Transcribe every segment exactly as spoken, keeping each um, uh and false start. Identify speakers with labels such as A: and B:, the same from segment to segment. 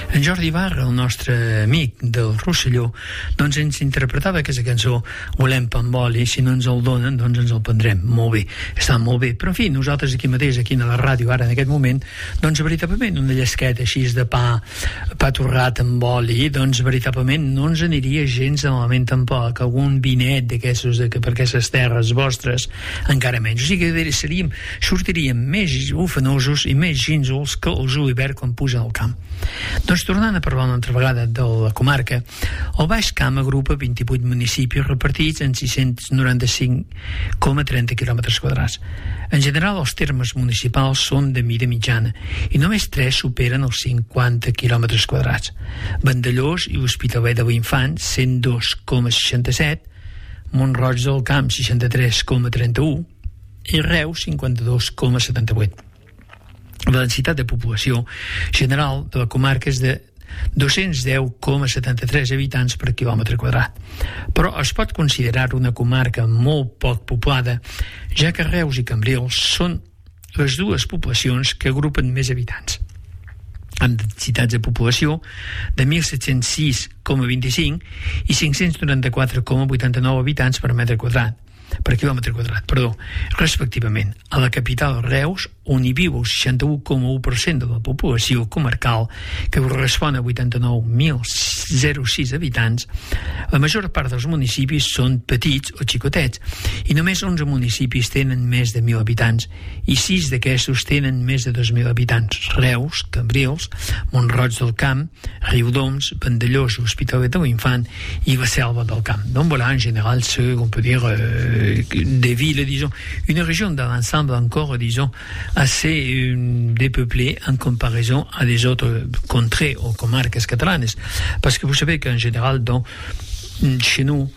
A: En Jordi Barra, el nostre amic del Rosselló, doncs ens interpretava aquesta cançó Volem pa amb oli, si no ens el donen doncs ens el prendrem. Molt bé, està molt bé, però en fi, nosaltres aquí mateix, aquí a la ràdio ara en aquest moment, doncs veritablement una llesqueta així de pa pa torrat amb oli, doncs veritablement no ens aniria gens de malament tampoc. Algun vinet d'aquestos de, per aquestes terres vostres encara menys, o sigui que seríem, sortiríem més ufanosos i més gínjols que el julivert quan puja al camp. Doncs tornant a parlar una altra vegada de la comarca, el Baix Camp agrupa vint-i-vuit municipis repartits en sis-cents noranta-cinc coma trenta quilòmetres quadrats. En general, els termes municipals són de mida mitjana i només tres superen els cinquanta quilòmetres quadrats. Vandellós i Hospitalet de l'Infant, cent dos coma seixanta-set, Mont-roig del Camp, seixanta-tres coma trenta-u i Reus, cinquanta-dos coma setanta-vuit. La densitat de població general de la comarca és de dos-cents deu coma setanta-tres habitants per quilòmetre quadrat, però es pot considerar una comarca molt poc poblada, ja que Reus i Cambrils són les dues poblacions que agrupen més habitants, amb densitats de població de mil set-cents sis coma vint-i-cinc i cinc-cents noranta-quatre coma vuitanta-nou habitants per metre quadrat, per quilòmetre quadrat, perdó, respectivament. A la capital Reus, on hi viu el seixanta-u coma u per cent de la població comarcal, que correspon a vuitanta-nou mil sis habitants, la major part dels municipis són petits o xicotets, i només onze municipis tenen més de mil habitants, i sis d'aquestos tenen més de dos mil habitants: Reus, Cambrils, Mont-roig del Camp, Riudoms, Vandellós, Hospitalet de l'Infant i la Selva del Camp. Donc voilà, en général, ce qu'on peut dire euh, des villes, disons, une région dans l'ensemble encore, disons, assez euh, dépeuplée en comparaison à des autres contrées ou comarques catalanes. Parce que vous savez qu'en général, donc, chez nous,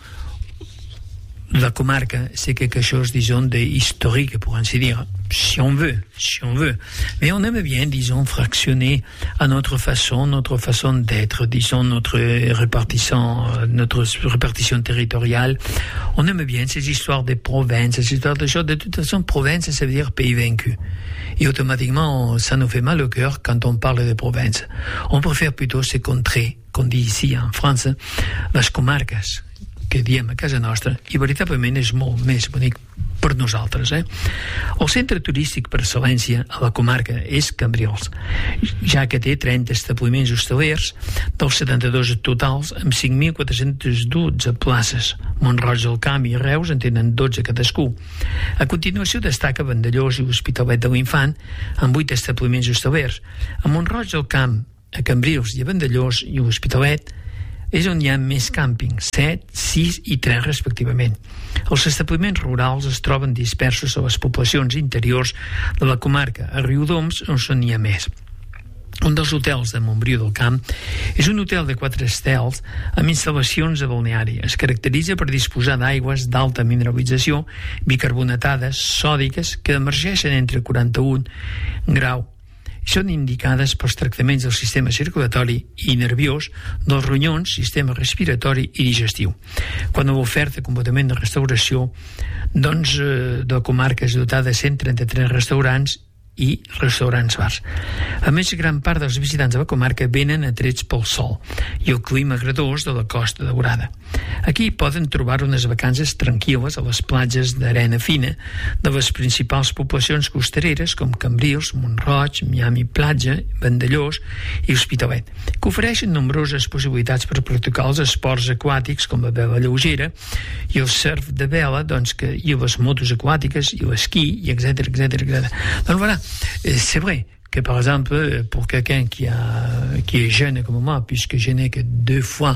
A: la comarca, c'est quelque chose, disons, d'historique, pour ainsi dire, si on veut, si on veut. Mais on aime bien, disons, fractionner à notre façon, notre façon d'être, disons, notre répartition, notre répartition territoriale. On aime bien ces histoires de provinces, ces histoires de choses. De toute façon, province, ça veut dire pays vaincu. Et automatiquement, ça nous fait mal au cœur quand on parle de province. On préfère plutôt ces contrées, qu'on dit ici en France, les comarques, que diem a casa nostra, i veritablement és molt més bonic per nosaltres. Eh? El centre turístic per excel·lència a la comarca és Cambrils, ja que té trenta establiments hostalers dels setanta-dos totals amb cinc mil quatre-cents dotze places. Mont-roig del Camp i Reus en tenen dotze cadascú. A continuació destaca Vandellós i Hospitalet de l'Infant amb vuit establiments hostalers. A Mont-roig del Camp, a Cambrils i a Vandellós i Hospitalet és on hi ha més càmpings, set, sis i tres respectivament. Els establiments rurals es troben dispersos a les poblacions interiors de la comarca, a Riudoms, on n'hi ha més. Un dels hotels de Montbrió del Camp és un hotel de quatre estels amb instal·lacions de balneari. Es caracteritza per disposar d'aigües d'alta mineralització, bicarbonatades, sòdiques, que emergeixen entre quaranta-un grau. Són indicades pels tractaments del sistema circulatori i nerviós, dels ronyons, sistema respiratori i digestiu. Quan l'oferta completament de restauració, doncs, de la comarca és dotada de cent trenta-tres restaurants i restaurants bars. A més, gran part dels visitants de la comarca venen atrets pel sol i el clima agradós de la Costa Daurada. Aquí poden trobar unes vacances tranquil·les a les platges d'arena fina de les principals poblacions costareres com Cambrils, Mont-roig, Miami Platja, Vandellós i Hospitalet, que ofereixen nombroses possibilitats per practicar els esports aquàtics com la vela lleugera i el surf de vela, doncs, que, i les motos aquàtiques i l'esquí, i etcètera, etcètera, etcètera. Donc voilà, c'est vrai que par exemple pour quelqu'un qui a qui est jeune comme moi, puisque je n'ai que deux fois,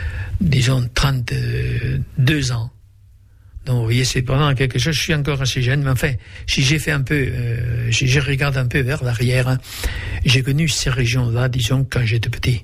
A: disons trente-deux ans, donc vous voyez, c'est vraiment quelque chose, je suis encore assez jeune, mais enfin si j'ai fait un peu euh, si je regarde un peu vers l'arrière, hein, j'ai connu ces régions là, disons, quand j'étais petit.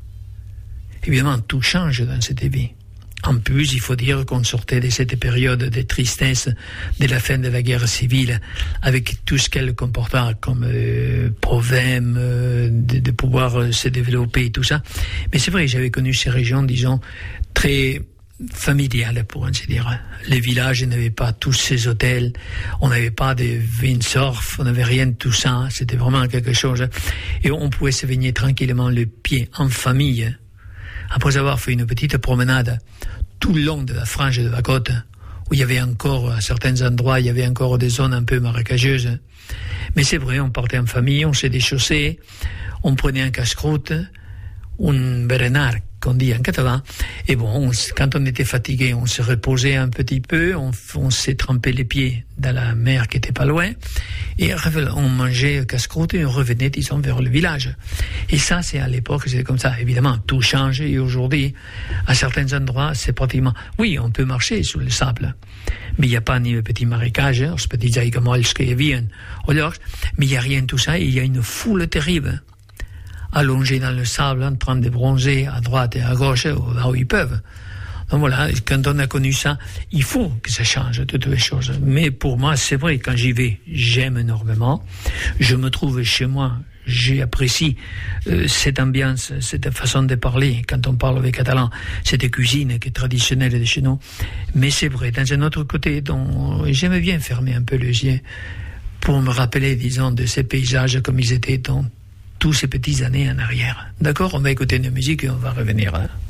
A: Évidemment, tout change dans cette vie. En plus, il faut dire qu'on sortait de cette période de tristesse de la fin de la guerre civile, avec tout ce qu'elle comportait comme euh, problème euh, de, de pouvoir euh, se développer et tout ça. Mais c'est vrai, j'avais connu ces régions, disons, très familiale, pour ainsi dire. Les villages n'avaient pas tous ces hôtels, on n'avait pas de windsurf, on n'avait rien de tout ça, c'était vraiment quelque chose. Et on pouvait se baigner tranquillement le pied en famille, après avoir fait une petite promenade tout le long de la frange de la côte, où il y avait encore, à certains endroits, il y avait encore des zones un peu marécageuses. Mais c'est vrai, on partait en famille, on s'est déchaussé, on prenait un casse-croûte, un berenard, qu'on dit en catalan, et bon, on, quand on était fatigué, on se reposait un petit peu, on, on s'est trempé les pieds dans la mer qui était pas loin, et on mangeait casse-croûte et on revenait, disons, vers le village. Et ça, c'est à l'époque, c'était comme ça. Évidemment, tout change, et aujourd'hui, à certains endroits, c'est pratiquement, oui, on peut marcher sur le sable, mais il n'y a pas ni le petit marécage, les petits aiguamolls qui viennent, mais il n'y a rien de tout ça, et il y a une foule terrible, allongés dans le sable, en train de bronzer à droite et à gauche, là où ils peuvent. Donc voilà, quand on a connu ça, il faut que ça change, toutes les choses. Mais pour moi, c'est vrai, quand j'y vais, j'aime énormément. Je me trouve chez moi, j'apprécie euh, cette ambiance, cette façon de parler, quand on parle avec catalan, cette cuisine qui est traditionnelle de chez nous. Mais c'est vrai, dans un autre côté, dont j'aime bien fermer un peu les yeux pour me rappeler, disons, de ces paysages comme ils étaient dans tous ces petites années en arrière. D'accord, on va écouter une musique et on va revenir. Hein.